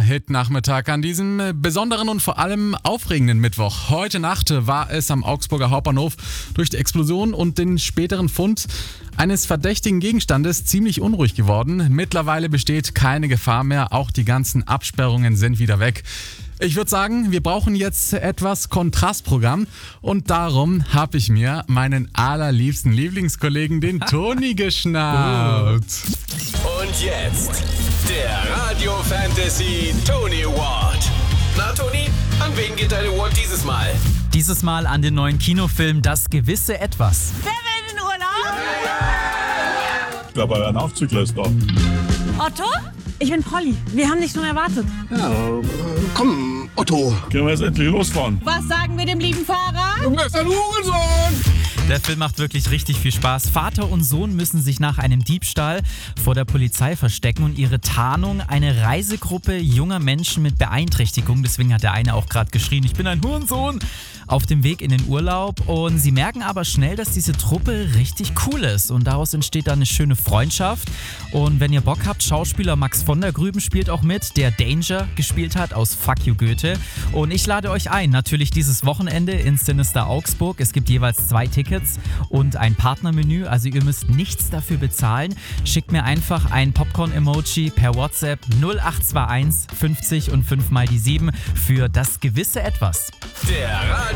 Hit-Nachmittag an diesem besonderen und vor allem aufregenden Mittwoch. Heute Nacht war es am Augsburger Hauptbahnhof durch die Explosion und den späteren Fund eines verdächtigen Gegenstandes ziemlich unruhig geworden. Mittlerweile besteht keine Gefahr mehr, auch die ganzen Absperrungen sind wieder weg. Ich würde sagen, wir brauchen jetzt etwas Kontrastprogramm und darum habe ich mir meinen allerliebsten Lieblingskollegen, den Toni, geschnappt. Und jetzt der Radio Fantasy Tony Award. Na Toni, an wen geht dein Award dieses Mal? Dieses Mal an den neuen Kinofilm Das gewisse Etwas. Wer will in den Urlaub? Ich glaube, euren Aufzug lässt doch. Otto? Ich bin Polly. Wir haben dich schon erwartet. Ja, komm, Otto. Können wir jetzt endlich losfahren? Was sagen wir dem lieben Fahrer? Du bist ein Hurensohn! Der Film macht wirklich richtig viel Spaß. Vater und Sohn müssen sich nach einem Diebstahl vor der Polizei verstecken und ihre Tarnung eine Reisegruppe junger Menschen mit Beeinträchtigung, deswegen hat der eine auch gerade geschrien, ich bin ein Hurensohn, auf dem Weg in den Urlaub. Und sie merken aber schnell, dass diese Truppe richtig cool ist und daraus entsteht dann eine schöne Freundschaft. Und wenn ihr Bock habt, Schauspieler Max von der Grüben spielt auch mit, der Danger gespielt hat aus Fuck You Goethe. Und ich lade euch ein, natürlich dieses Wochenende in Sinister Augsburg. Es gibt jeweils 2 Tickets und ein Partnermenü, also ihr müsst nichts dafür bezahlen. Schickt mir einfach ein Popcorn-Emoji per WhatsApp 0821 50 und 5 mal die 7 für das gewisse Etwas. Der